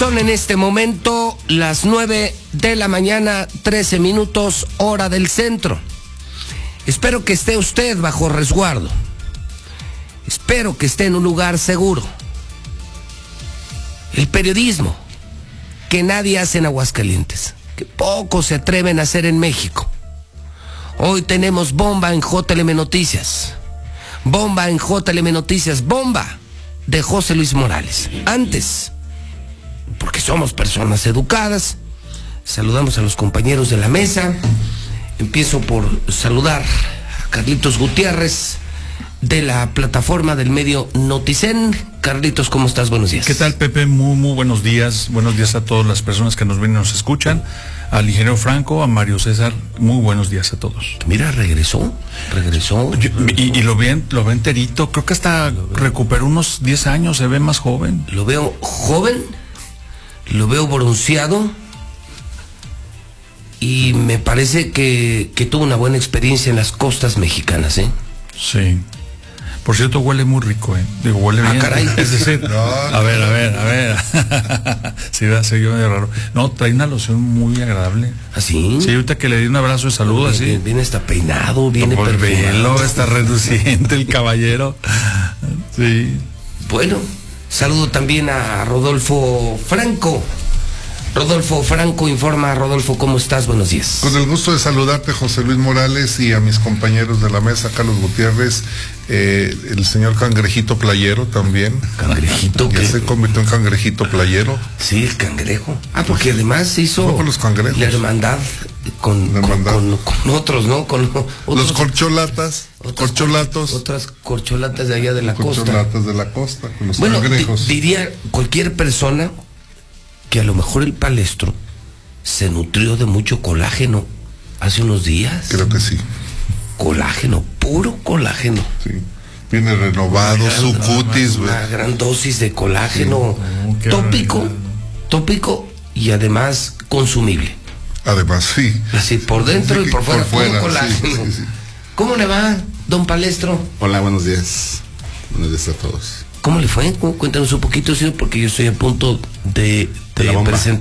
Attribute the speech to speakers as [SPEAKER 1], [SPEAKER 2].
[SPEAKER 1] Son en este momento las 9 de la mañana, 13 minutos, hora del centro. Espero que esté usted bajo resguardo. Espero que esté en un lugar seguro. El periodismo que nadie hace en Aguascalientes, que pocos se atreven a hacer en México. Hoy tenemos bomba en JLM Noticias. Bomba en JLM Noticias. Bomba de José Luis Morales. Antes, porque somos personas educadas, saludamos a los compañeros de la mesa. Empiezo por saludar a Carlitos Gutiérrez, de la plataforma del medio Noticen. Carlitos, ¿cómo estás? Buenos días.
[SPEAKER 2] ¿Qué tal, Pepe? Muy buenos días. Buenos días a todas las personas que nos ven y nos escuchan. Al ingeniero Franco, a Mario César, muy buenos días a todos.
[SPEAKER 1] Mira, regresó.
[SPEAKER 2] Y lo ve enterito. Creo que hasta recuperó unos 10 años, se ve más joven.
[SPEAKER 1] Lo veo joven, lo veo bronceado, y me parece que tuvo una buena experiencia en las costas mexicanas, ¿eh?
[SPEAKER 2] Sí. Por cierto, huele muy rico, ¿eh? Digo, huele bien.
[SPEAKER 1] Caray.
[SPEAKER 2] Es decir, no. A ver. Sí, se vio medio raro. No, trae una loción muy agradable.
[SPEAKER 1] ¿Ah, sí?
[SPEAKER 2] Sí, ahorita que le di un abrazo de salud, así.
[SPEAKER 1] Viene hasta peinado, viene
[SPEAKER 2] por
[SPEAKER 1] perfumado.
[SPEAKER 2] Velo, está reluciente el caballero. Sí.
[SPEAKER 1] Bueno, saludo también a Rodolfo Franco. Rodolfo Franco informa. Rodolfo, ¿cómo estás? Buenos días.
[SPEAKER 3] Con el gusto de saludarte, José Luis Morales, y a mis compañeros de la mesa, Carlos Gutiérrez, el señor Cangrejito Playero también.
[SPEAKER 1] ¿Cangrejito?
[SPEAKER 3] Ya se convirtió en Cangrejito Playero.
[SPEAKER 1] Sí, el cangrejo. Porque además se hizo
[SPEAKER 3] con los cangrejos.
[SPEAKER 1] La hermandad con otros, ¿no? Con otros,
[SPEAKER 3] los corcholatas. Corcholatos.
[SPEAKER 1] Otras corcholatas de allá de la costa.
[SPEAKER 3] Corcholatas de la costa, con los cangrejos.
[SPEAKER 1] Diría cualquier persona que a lo mejor el palestro se nutrió de mucho colágeno hace unos días.
[SPEAKER 3] Creo que sí.
[SPEAKER 1] Colágeno, puro colágeno.
[SPEAKER 3] Sí. Viene renovado su cutis, güey.
[SPEAKER 1] Una gran dosis de colágeno, sí. Tópico y además consumible.
[SPEAKER 3] Además, sí.
[SPEAKER 1] Así por dentro, sí, y por fuera, puro colágeno.
[SPEAKER 3] Sí.
[SPEAKER 1] ¿Cómo le va, don Palestro?
[SPEAKER 4] Hola, buenos días. Buenos días a todos.
[SPEAKER 1] ¿Cómo le fue? Cuéntanos un poquito, sí, porque yo estoy a punto de presentar